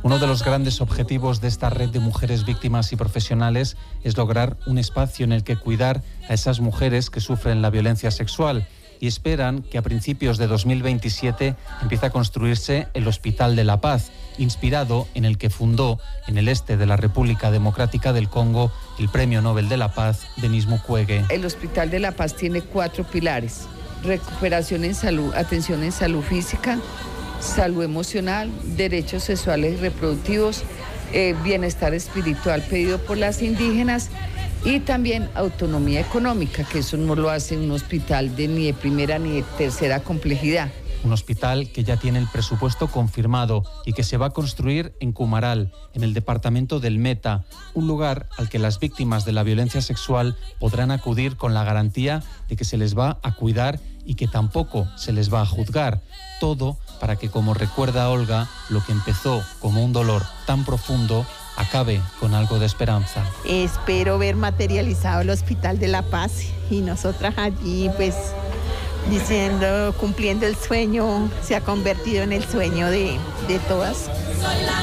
Uno de los grandes objetivos de esta red de mujeres víctimas y profesionales es lograr un espacio en el que cuidar a esas mujeres que sufren la violencia sexual y esperan que a principios de 2027 empiece a construirse el Hospital de la Paz, inspirado en el que fundó en el este de la República Democrática del Congo el Premio Nobel de la Paz, Denis Mukwege. El Hospital de la Paz tiene 4 pilares: recuperación en salud, atención en salud física, salud emocional, derechos sexuales y reproductivos, bienestar espiritual pedido por las indígenas y también autonomía económica, que eso no lo hace un hospital ni de primera ni de tercera complejidad. Un hospital que ya tiene el presupuesto confirmado y que se va a construir en Cumaral, en el departamento del Meta, un lugar al que las víctimas de la violencia sexual podrán acudir con la garantía de que se les va a cuidar y que tampoco se les va a juzgar. Todo para que, como recuerda Olga, lo que empezó como un dolor tan profundo acabe con algo de esperanza. Espero ver materializado el Hospital de la Paz y nosotras allí pues diciendo, cumpliendo el sueño, se ha convertido en el sueño de todas.